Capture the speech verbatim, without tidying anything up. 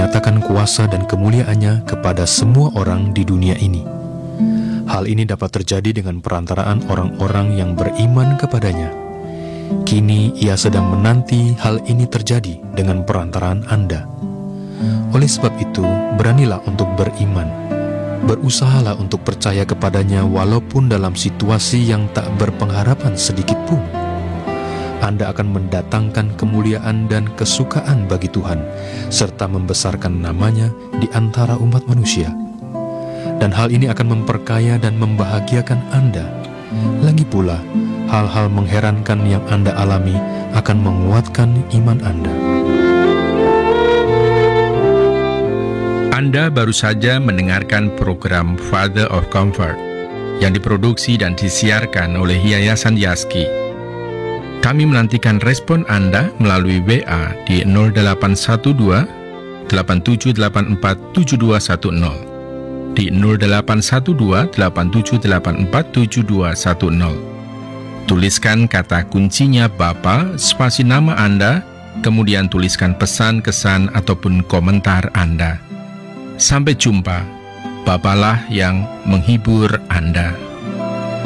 menyatakan kuasa dan kemuliaan-Nya kepada semua orang di dunia ini. Hal ini dapat terjadi dengan perantaraan orang-orang yang beriman kepadanya. Kini Ia sedang menanti hal ini terjadi dengan perantaraan Anda. Oleh sebab itu, beranilah untuk beriman. Berusahalah untuk percaya kepadanya walaupun dalam situasi yang tak berpengharapan sedikit pun. Anda akan mendatangkan kemuliaan dan kesukaan bagi Tuhan, serta membesarkan namanya di antara umat manusia. Dan hal ini akan memperkaya dan membahagiakan Anda. Lagi pula, hal-hal mengherankan yang Anda alami akan menguatkan iman Anda. Anda baru saja mendengarkan program Father of Comfort yang diproduksi dan disiarkan oleh Yayasan Yaski. Kami menantikan respon Anda melalui W A di nol delapan satu dua, delapan tujuh delapan empat, tujuh dua satu nol, di nol delapan satu dua, delapan tujuh delapan empat, tujuh dua satu nol. Tuliskan kata kuncinya Bapa, spasi nama Anda, kemudian tuliskan pesan, kesan, ataupun komentar Anda. Sampai jumpa, Bapalah yang menghibur Anda.